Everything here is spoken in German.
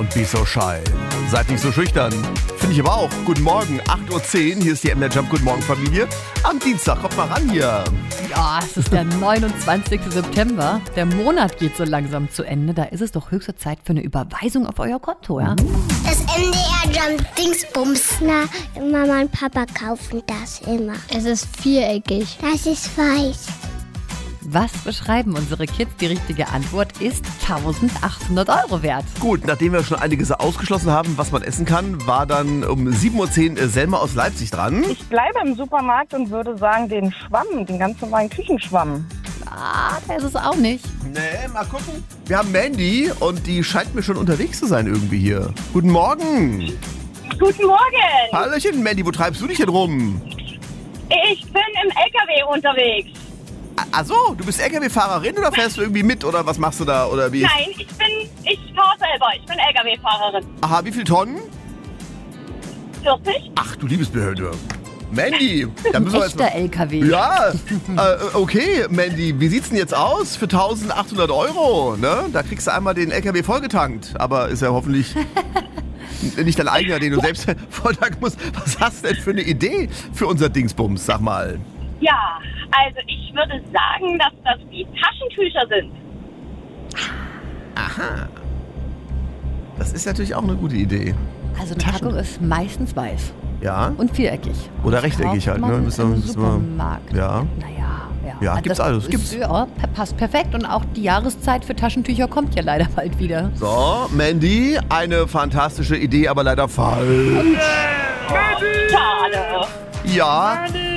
don't be so shy. Seid nicht so schüchtern. Finde ich aber auch. Guten Morgen, 8:10 Uhr. Hier ist die MDR Jump. Guten Morgen, Familie. Am Dienstag, kommt mal ran hier. Ja, es ist der 29. September. Der Monat geht so langsam zu Ende. Da ist es doch höchste Zeit für eine Überweisung auf euer Konto, ja? Das MDR Jump Dingsbums. Na, Mama und Papa kaufen das immer. Es ist viereckig. Das ist weiß. Was beschreiben unsere Kids? Die richtige Antwort ist 1.800 € wert. Gut, nachdem wir schon einiges ausgeschlossen haben, was man essen kann, war dann um 7:10 Uhr Selma aus Leipzig dran. Ich bleibe im Supermarkt und würde sagen, den Schwamm, den ganz normalen Küchenschwamm. Ah, das ist es auch nicht. Nee, mal gucken. Wir haben Mandy und die scheint mir schon unterwegs zu sein irgendwie hier. Guten Morgen. Guten Morgen! Hallöchen, Mandy, wo treibst du dich denn rum? Ich bin im LKW unterwegs. Achso, du bist LKW-Fahrerin oder fährst du irgendwie mit oder was machst du da oder wie? Nein, ich fahre selber. Ich bin LKW-Fahrerin. Aha, wie viel Tonnen? 40? Ach du liebes Behörde. Mandy, da müssen wir jetzt mal... Echter LKW. Ja, okay, Mandy, wie sieht's denn jetzt aus für 1.800 €? Ne? Da kriegst du einmal den LKW vollgetankt, aber ist ja hoffentlich nicht dein eigener, den du selbst volltanken musst. Was hast du denn für eine Idee für unser Dingsbums, sag mal? Ja, also ich würde sagen, dass das die Taschentücher sind. Aha. Das ist natürlich auch eine gute Idee. Also eine Packung ist meistens weiß Ja? und viereckig. Oder rechteckig halt, ne? Im Müssen wir- Supermarkt. Ja. Naja, ja. Ja, gibt's das alles, ist- gibt's. Ja, passt perfekt. Und auch die Jahreszeit für Taschentücher kommt ja leider bald wieder. So, Mandy, eine fantastische Idee, aber leider falsch. Schade. Ja,